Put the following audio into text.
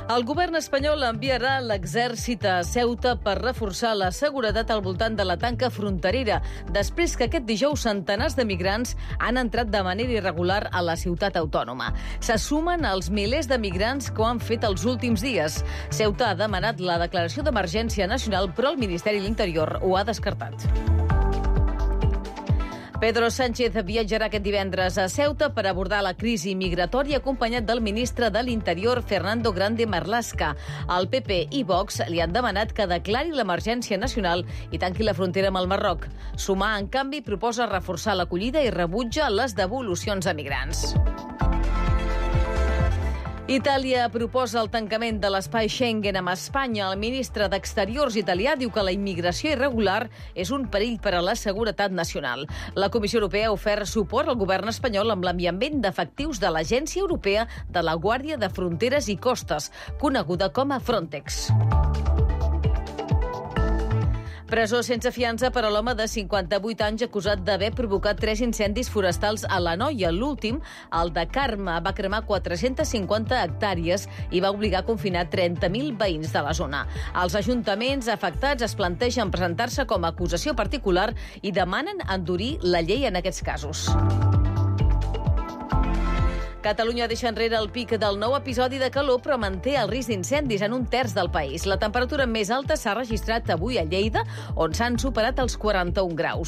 El govern espanyol enviarà l'exèrcit a Ceuta per reforçar la seguretat al voltant de la tanca fronterera, després que aquest dijous centenars de migrants han entrat de manera irregular a la ciutat autònoma. Se sumen als milers de migrants que ho han fet els últims dies. Ceuta ha demanat la declaració d'emergència nacional, però el Ministeri de l'Interior ho ha descartat. Pedro Sánchez viatjarà aquest divendres a Ceuta per abordar la crisi migratòria acompanyat del ministre de l'Interior, Fernando Grande Marlaska. El PP i Vox li han demanat que declari l'emergència nacional i tanqui la frontera amb el Marroc. Sumar, en canvi, proposa reforçar l'acollida i rebutja les devolucions a migrants. Itàlia proposa el tancament de l'espai Schengen amb Espanya. El ministre d'Exteriors italià diu que la immigració irregular és un perill per a la seguretat nacional. La Comissió Europea ha ofert suport al govern espanyol amb l'enviament d'efectius de l'Agència Europea de la Guàrdia de Fronteres i Costes, coneguda com a Frontex. Presó sense fiança per a l'home de 58 anys acusat d'haver provocat 3 incendis forestals a l'Anoia. L'últim, el de Carme, va cremar 450 hectàrees i va obligar a confinar 30.000 veïns de la zona. Els ajuntaments afectats es plantegen presentar-se com a acusació particular i demanen endurir la llei en aquests casos. Catalunya deixa enrere el pic del nou episodi de calor, però manté el risc d'incendis en un terç del país. La temperatura més alta s'ha registrat avui a Lleida, on s'han superat els 41 graus.